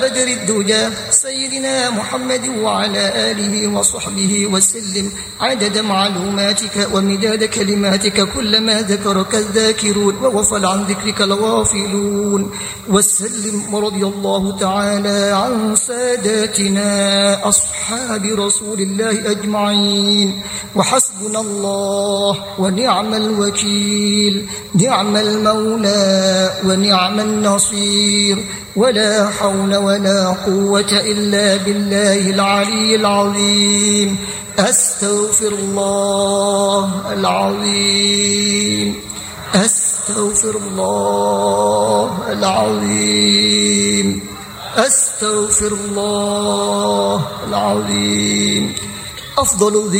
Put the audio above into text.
بدر الدجى سيدنا محمد وعلى آله وصحبه وسلم عدد معلوماتك ومداد كلماتك كلما ذكرك الذاكرون وغفل عن ذكرك الغافلون. وسلم ورضي الله تعالى عن ساداتنا أصحاب رسول الله أجمعين. وحسبنا الله ونعم الوكيل، نعم المولى ونعم النصير، ولا حول ولا قوة إلا بالله العلي العظيم. أستغفر الله العظيم، أستغفر الله العظيم، أستغفر الله العظيم. أفضل الذكر